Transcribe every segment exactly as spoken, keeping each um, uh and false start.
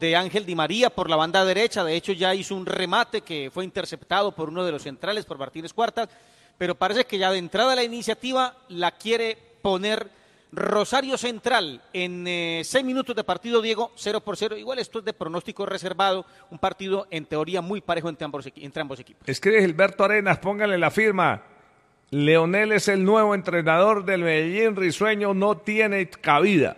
de Ángel Di María por la banda derecha, de hecho ya hizo un remate que fue interceptado por uno de los centrales, por Martínez Cuartas, pero parece que ya de entrada la iniciativa la quiere poner Rosario Central en eh, seis minutos de partido, Diego, cero por cero. Igual esto es de pronóstico reservado, un partido en teoría muy parejo entre ambos, entre ambos equipos. Escribe Gilberto Arenas, póngale la firma. Leonel es el nuevo entrenador del Medellín, Risueño no tiene cabida.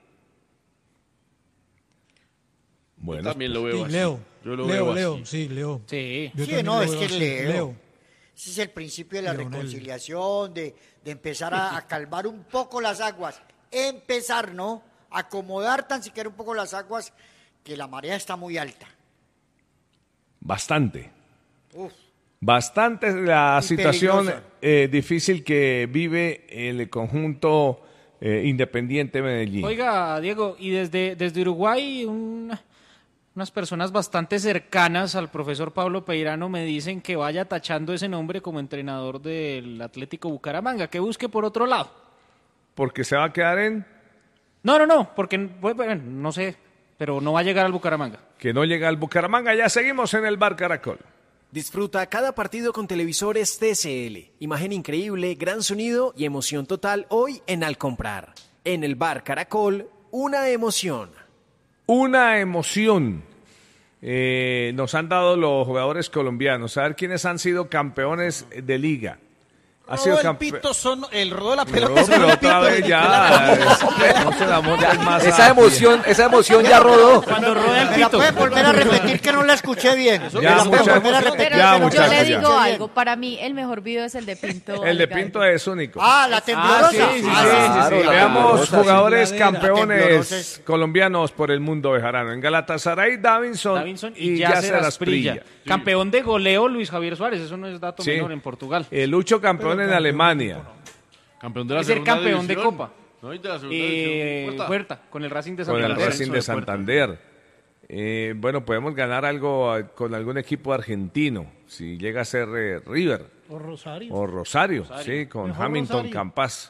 Bueno, yo también lo veo sí, así. Leo, Yo lo Leo, veo Leo, así. sí, Leo. Sí, Yo sí no, es que así. Leo. Leo. Ese es el principio de la Leonel. reconciliación, de, de empezar a, a calmar un poco las aguas. Empezar, ¿no? Acomodar tan siquiera un poco las aguas, que la marea está muy alta. Bastante. Uf. Bastante la Y situación peligrosa. eh, difícil que vive el conjunto eh, Independiente Medellín. Oiga, Diego, y desde, desde Uruguay un- unas personas bastante cercanas al profesor Pablo Peirano me dicen que vaya tachando ese nombre como entrenador del Atlético Bucaramanga, que busque por otro lado. Porque se va a quedar en No, no, no, porque pues, bueno, no sé, pero no va a llegar al Bucaramanga. que no llega al Bucaramanga. Ya seguimos en el Bar Caracol. Disfruta cada partido con televisores T C L. Imagen increíble, gran sonido y emoción total hoy en Al Comprar. En el Bar Caracol, una emoción. Una emoción eh, nos han dado los jugadores colombianos. A ver quiénes han sido campeones de liga. Ha sido Rodó el campe- pito, son, el rodó la No, pelota. pero sonó el otra pito, vez el- ya. es- No se la montes más. Esa a- emoción, esa emoción ya rodó. Cuando rueda el ¿Me la pito. puede volver a repetir que no la escuché bien? Ya, ¿Me la puede muchachos. volver a repetir? Pero Ya, yo muchachos, le ya. digo algo, para mí el mejor video es el de Pinto. El de Algarve. Pinto es único. Ah, la temblorosa. sí, sí, sí, Ah, Claro, la Veamos temblorosa, jugadores sí. campeones Temblorosa. colombianos por el mundo bejarano. En Galatasaray, Davinson, Davinson y, y Yasser Yasser Asprilla. Asprilla. Campeón de goleo Luis Javier Suárez, eso no es dato Sí. menor en Portugal. El Lucho campeón en Alemania. Campeón de la Es el segunda campeón de división. Copa. No, y de la segunda Eh, división. Puerta. Huerta, con el Racing de Con el Santander. Racing de Santander. Eh, bueno, podemos ganar algo eh, con algún equipo argentino, si llega a ser eh, River O Rosario. o Rosario, sí, con Mejor Hamilton Rosario. Campas.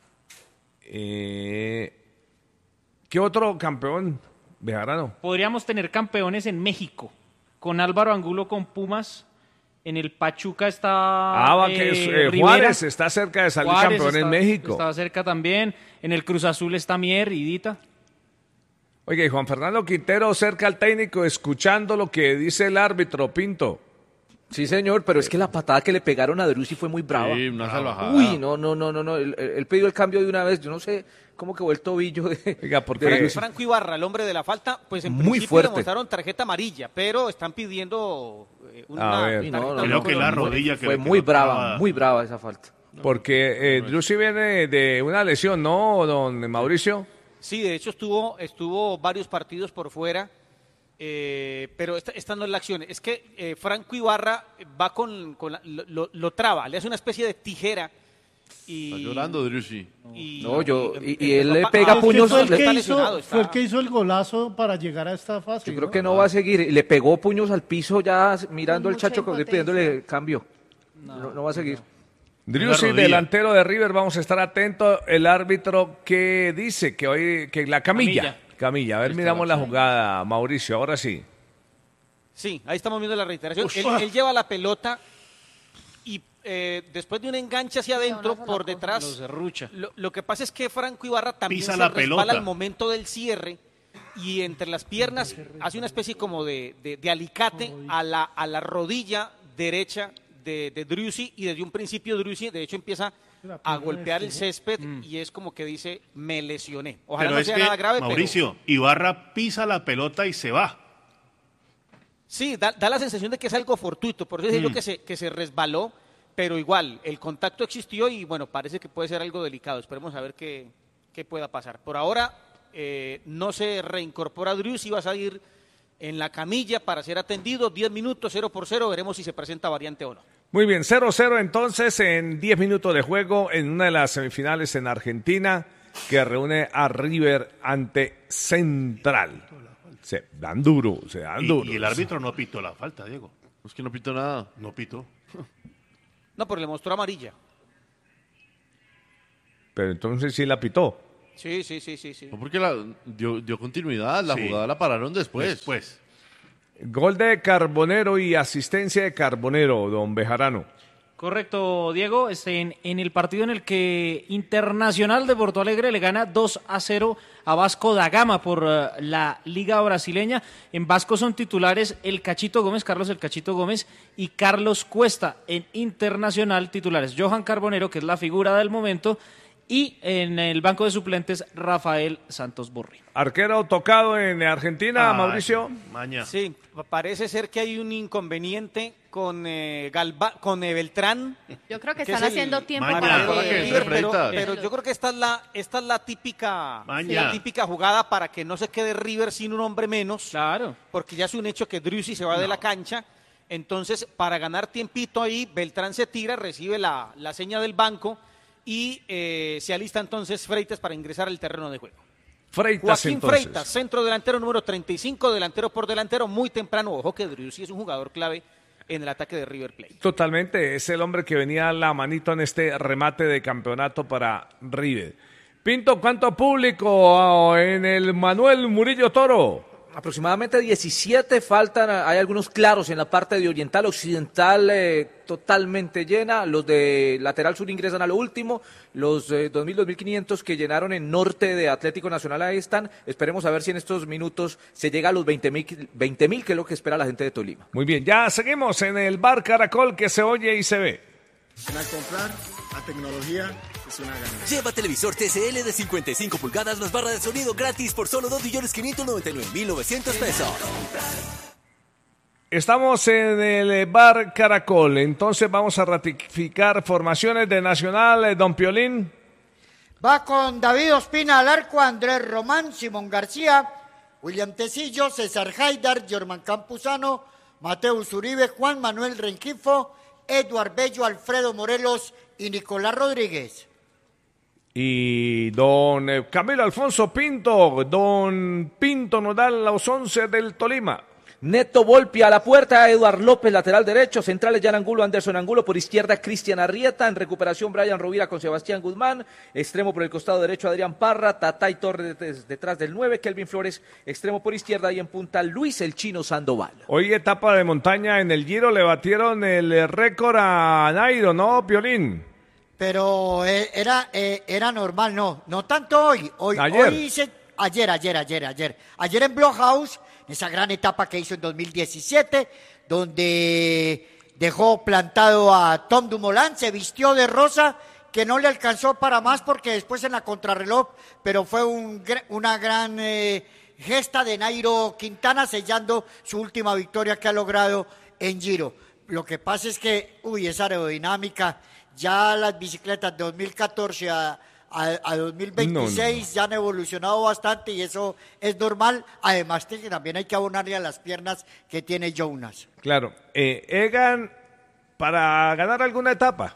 Eh, ¿Qué otro campeón bejarano? Podríamos tener campeones en México, con Álvaro Angulo con Pumas. En el Pachuca está Ah, va que es, eh, Rivera. Juárez está cerca de salir Juárez campeón en está- México. Está cerca también. En el Cruz Azul está Mier y Dita. Oye, y Juan Fernando Quintero cerca al técnico, escuchando lo que dice el árbitro Pinto. Sí, señor, pero es que la patada que le pegaron a Drusi fue muy brava. Sí, una salvajada. Uy, no, no, no, no, no. Él, él- él pidió el cambio de una vez. Yo no sé cómo quedó el tobillo de. Oiga, porque de Franco, Drusi. Franco Ibarra, el hombre de la falta, pues en Muy principio fuerte. le mostraron tarjeta amarilla, pero están pidiendo eh, A una ver. Sí, no, tarjeta no, Creo no, que no, la no, rodilla que fue le muy quedó brava, clavada. muy brava esa falta. Porque eh, Drusi viene de una lesión, ¿no, don Mauricio? Sí, de hecho estuvo, estuvo varios partidos por fuera, eh, pero esta, esta no es la acción. Es que eh, Franco Ibarra va con, con la- lo, lo- lo traba, le hace una especie de tijera y... Está llorando, Drusi. y- No, yo- y- y empezó él le a- pega ah, Es que puños, fue el le- que está hizo, lesionado, está- fue el que hizo el golazo para llegar a esta fase. Yo creo que no va a seguir. Le pegó puños al piso ya mirando al Chacho Caudet pidiéndole cambio. No, no va a seguir. Driussi, rodilla. delantero de River, vamos a estar atentos. El árbitro que dice que hoy que la camilla, camilla, Camilla. a ver, miramos la jugada, Mauricio, ahora sí. Sí, ahí estamos viendo la reiteración. Uf. Él, él lleva la pelota y eh, después de un enganche hacia adentro, una sola por cosa. detrás, Lo serrucha. lo, lo que pasa es que Franco Ibarra también Pisa se la resbala pelota. al momento del cierre y entre las piernas hace una especie como de, de- de alicate a la, a la rodilla derecha de, de Driussi, y desde un principio Driussi de hecho empieza a golpear el césped y es como que dice, me lesioné. Ojalá Pero no es sea que, nada grave, pero Mauricio, Ibarra pisa la pelota y se va. sí, da, da la sensación de que es algo fortuito, por eso Mm. digo que se, que se resbaló, pero igual, el contacto existió y bueno, parece que puede ser algo delicado. Esperemos a ver qué, qué pueda pasar. Por ahora eh, no se reincorpora Driussi, va a salir en la camilla para ser atendido, diez minutos, cero por cero, veremos si se presenta variante o no. Muy bien, cero cero entonces en diez minutos de juego en una de las semifinales en Argentina que reúne a River ante Central. Se dan duro, se dan Y, duro. y el árbitro no pitó la falta, Diego. Es que no pito nada. No pitó. No, pero le mostró amarilla. Pero entonces sí la pitó. Sí, sí, sí, sí, sí. No, porque la, dio, dio continuidad, la Sí. jugada la pararon después. Después. Gol de Carbonero y asistencia de Carbonero, don Bejarano. Correcto, Diego. Este, en, en el partido en el que Internacional de Porto Alegre le gana dos a cero a Vasco da Gama por uh, la Liga Brasileña. En Vasco son titulares el Cachito Gómez, Carlos el Cachito Gómez y Carlos Cuesta. En Internacional titulares Johan Carbonero, que es la figura del momento, y en el banco de suplentes Rafael Santos Borri. Arquero tocado en Argentina, Ay, Mauricio. Maña. Sí, parece ser que hay un inconveniente con eh, Galva, con eh, Beltrán. Yo creo que que están es el haciendo tiempo Mañana, para para que... que River, pero, Freitas. pero yo creo que esta es la, esta es la típica, Maña. la típica jugada para que no se quede River sin un hombre menos, Claro. porque ya es un hecho que Driussi se va de la cancha. Entonces, para ganar tiempito ahí, Beltrán se tira, recibe la, la seña del banco y eh, se alista entonces Freitas para ingresar al terreno de juego. Freitas, Joaquín entonces. Freitas, centro delantero número treinta y cinco, delantero por delantero, muy temprano. Ojo que Driussi es un jugador clave en el ataque de River Plate. Totalmente, es el hombre que venía a la manito en este remate de campeonato para River. Pinto, ¿cuánto público en el Manuel Murillo Toro? Aproximadamente diecisiete, faltan, hay algunos claros en la parte de oriental, occidental eh, totalmente llena, los de lateral sur ingresan a lo último, los eh, dos mil, dos mil quinientos que llenaron en norte de Atlético Nacional ahí están, esperemos a ver si en estos minutos se llega a los veinte mil, veinte mil, que es lo que espera la gente de Tolima. Muy bien, ya seguimos en el Bar Caracol que se oye y se ve. Al comprar, la tecnología es una ganancia. Lleva televisor T C L de cincuenta y cinco pulgadas más barra de sonido gratis por solo dos millones quinientos noventa y nueve mil novecientos pesos. Estamos en el Bar Caracol, entonces vamos a ratificar formaciones de Nacional, eh, don Piolín. Va con David Ospina al arco, Andrés Román, Simón García, William Tecillo, César Haidar, Germán Campuzano, Mateus Uribe, Juan Manuel Rengifo, Eduard Bello, Alfredo Morelos y Nicolás Rodríguez. Y don eh, Camilo Alfonso Pinto, don Pinto nos da los once del Tolima. Neto Volpi a la puerta, Eduard López, lateral derecho, centrales Jan Angulo, Anderson Angulo, por izquierda Cristian Arrieta, en recuperación Brian Rovira con Sebastián Guzmán, extremo por el costado derecho Adrián Parra, Tatay Torres des- detrás del nueve, Kelvin Flores, extremo por izquierda y en punta Luis el Chino Sandoval. Hoy etapa de montaña en el Giro, le batieron el eh, récord a Nairo, ¿no, Piolín? Pero eh, era, eh, era normal, no, no tanto hoy. Hoy, Ayer. hoy hice, ayer, ayer, ayer, ayer. Ayer en Blockhouse, esa gran etapa que hizo en dos mil diecisiete, donde dejó plantado a Tom Dumoulin, se vistió de rosa, que no le alcanzó para más porque después en la contrarreloj, pero fue un, gr- una gran eh, gesta de Nairo Quintana sellando su última victoria que ha logrado en Giro. Lo que pasa es que, uy, esa aerodinámica, ya las bicicletas de dos mil catorce a, a, a dos mil veintiséis No, no. ya han evolucionado bastante y eso es normal. Además de que también hay que abonarle a las piernas que tiene Jonas. Claro, eh, Egan, para ganar alguna etapa.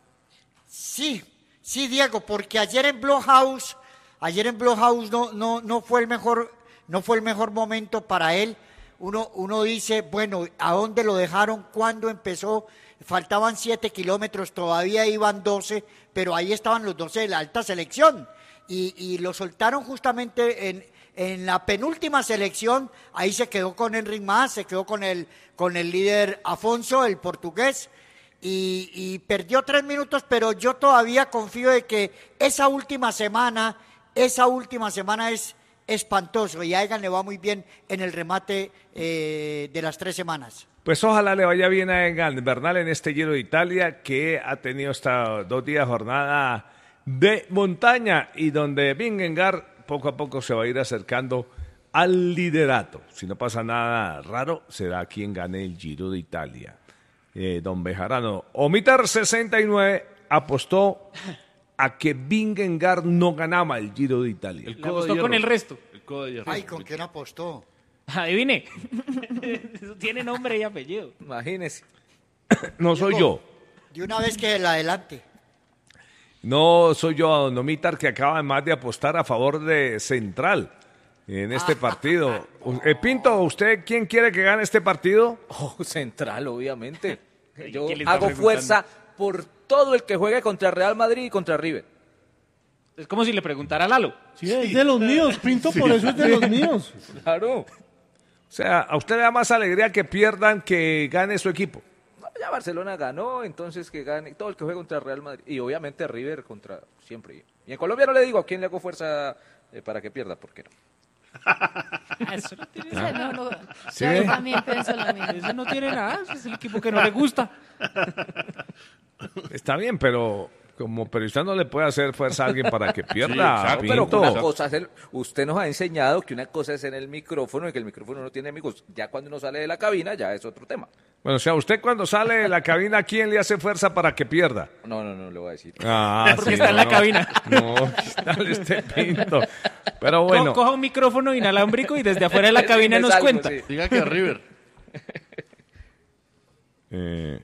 Sí, sí, Diego, porque ayer en Blockhouse, ayer en Blockhouse no, no, no fue el mejor, no fue el mejor momento para él. Uno, uno dice, bueno, ¿a dónde lo dejaron? ¿Cuándo empezó? Faltaban siete kilómetros, todavía iban doce, pero ahí estaban los doce de la alta selección. Y, y lo soltaron justamente en, en la penúltima selección, ahí se quedó con Enric Mas, se quedó con el, con el líder Afonso, el portugués, y, y perdió tres minutos, pero yo todavía confío de que esa última semana, esa última semana es espantoso y a Egan le va muy bien en el remate eh, de las tres semanas. Pues ojalá le vaya bien a Egan Bernal en este Giro de Italia que ha tenido hasta dos días jornada de montaña y donde Vingegaard poco a poco se va a ir acercando al liderato. Si no pasa nada raro, será quien gane el Giro de Italia. Eh, don Bejarano, Omitar sesenta y nueve apostó a que Vingegaard no ganaba el Giro de Italia. Le apostó con el resto. El codo de hierro. Ay, ¿con quién apostó? Adivine. Eso tiene nombre y apellido. Imagínese. No soy yo. De una vez que el adelante. No soy yo, don Omitar, que acaba además de apostar a favor de Central en este partido. Eh, Pinto, ¿usted quién quiere que gane este partido? Oh, Central, obviamente. Yo ¿Quién le está hago preguntando? fuerza por todo el que juegue contra Real Madrid y contra River. Es como si le preguntara a Lalo. Sí, es de los míos, Pinto, por eso es de los míos. Claro. O sea, a usted le da más alegría que pierdan que gane su equipo. No, ya Barcelona ganó, entonces que gane todo el que juegue contra Real Madrid. Y obviamente River contra siempre. Y en Colombia no le digo a quién le hago fuerza eh, para que pierda, ¿por qué no? Eso no tiene Ese no, no, ¿Sí? yo también pienso lo mismo. Eso no tiene nada, ese es el equipo que no le gusta. Está bien, pero como periodista no le puede hacer fuerza a alguien para que pierda. exacto, Pero Pinto. una cosa es el- usted nos ha enseñado que una cosa es en el micrófono y que el micrófono no tiene amigos. Ya cuando uno sale de la cabina ya es otro tema. Bueno, o sea, usted cuando sale de la cabina, ¿a quién le hace fuerza para que pierda? No, no, no le voy a decir. Ah, Porque está en la cabina. No, ¿qué tal este Pinto? Pero bueno. Co- Coja un micrófono inalámbrico y desde afuera de la cabina Me nos salgo, cuenta. sí. Diga que a River. Eh,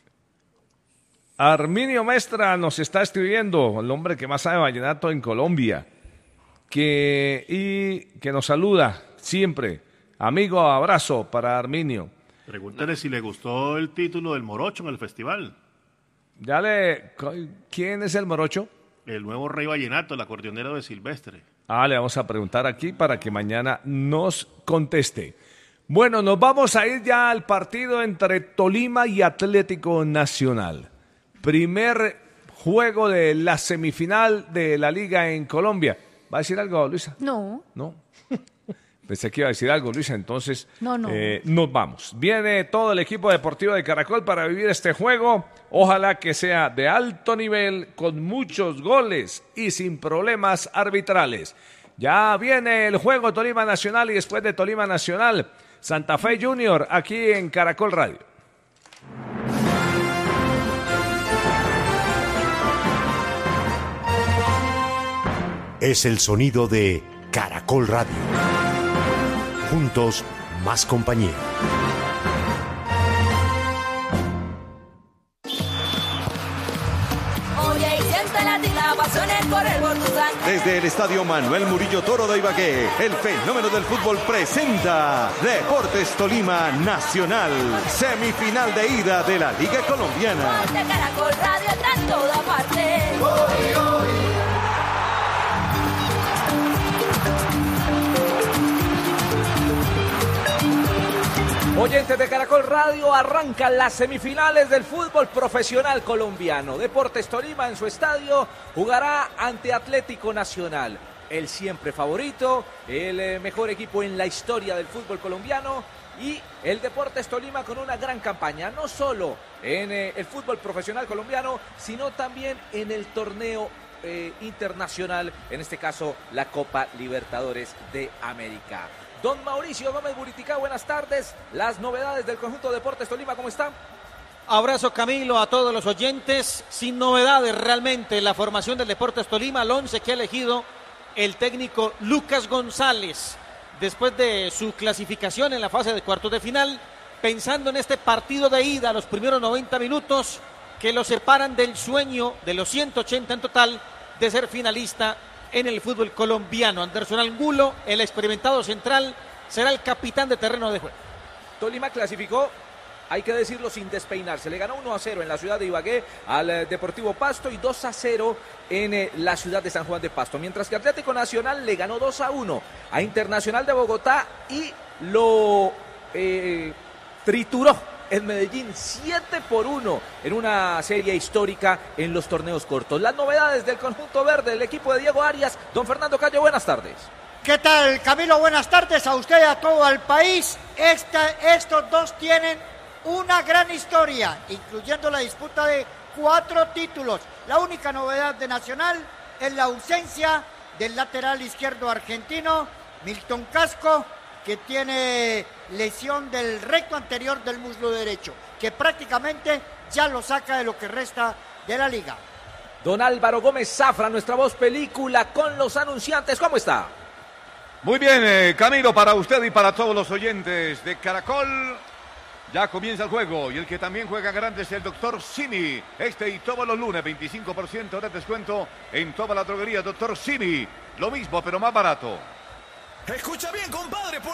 Arminio Mestra nos está escribiendo, el hombre que más sabe vallenato en Colombia, que, y que nos saluda siempre. Amigo, abrazo para Arminio. Pregúntale si le gustó el título del Morocho en el festival. Ya le, ¿quién es el morocho? El nuevo rey vallenato, el acordeonero de Silvestre. Ah, le vamos a preguntar aquí para que mañana nos conteste. Bueno, nos vamos a ir ya al partido entre Tolima y Atlético Nacional. Primer juego de la semifinal de la Liga en Colombia. ¿Va a decir algo, Luisa? No, No. Pensé que iba a decir algo, Luisa, entonces No, no. eh, nos vamos. Viene todo el equipo deportivo de Caracol para vivir este juego. Ojalá que sea de alto nivel, con muchos goles y sin problemas arbitrales. Ya viene el juego Tolima Nacional y después de Tolima Nacional, Santa Fe Junior, aquí en Caracol Radio. Es el sonido de Caracol Radio. Juntos, más compañía. Oye, y siente latir la pasión en correr por tu sangre. Desde el Estadio Manuel Murillo Toro de Ibagué, el fenómeno del fútbol presenta Deportes Tolima Nacional, semifinal de ida de la Liga Colombiana. Ponte Caracol Radio está en toda parte. Oye, oye. Oyentes de Caracol Radio, arrancan las semifinales del fútbol profesional colombiano. Deportes Tolima en su estadio jugará ante Atlético Nacional, el siempre favorito, el eh, mejor equipo en la historia del fútbol colombiano, y el Deportes Tolima con una gran campaña, no solo en eh, el fútbol profesional colombiano, sino también en el torneo eh, internacional, en este caso la Copa Libertadores de América. Don Mauricio Gómez Buritica, buenas tardes. Las novedades del conjunto Deportes Tolima, ¿cómo están? Abrazo, Camilo, a todos los oyentes. Sin novedades realmente la formación del Deportes Tolima, el once que ha elegido el técnico Lucas González después de su clasificación en la fase de cuartos de final, pensando en este partido de ida, los primeros noventa minutos que lo separan del sueño de los ciento ochenta en total de ser finalista en el fútbol colombiano. Anderson Angulo, el experimentado central, será el capitán de terreno de juego. Tolima clasificó, hay que decirlo sin despeinarse, le ganó uno a cero en la ciudad de Ibagué al eh, Deportivo Pasto y dos a cero en eh, la ciudad de San Juan de Pasto, mientras que Atlético Nacional le ganó dos a uno a Internacional de Bogotá y lo eh, trituró en Medellín siete por uno en una serie histórica en los torneos cortos. Las novedades del conjunto verde, el equipo de Diego Arias. Don Fernando Cayo, buenas tardes. ¿Qué tal, Camilo? Buenas tardes a usted y a todo el país. Esta, estos dos tienen una gran historia, incluyendo la disputa de cuatro títulos. La única novedad de Nacional es la ausencia del lateral izquierdo argentino, Milton Casco, que tiene lesión del recto anterior del muslo derecho, que prácticamente ya lo saca de lo que resta de la liga. Don Álvaro Gómez Zafra, nuestra voz película con los anunciantes, ¿cómo está? Muy bien, eh, Camilo, para usted y para todos los oyentes de Caracol. Ya comienza el juego y el que también juega grande es el doctor Simi. Este y todos los lunes, veinticinco por ciento de descuento en toda la droguería doctor Simi. Lo mismo, pero más barato. Escucha bien, compadre. Por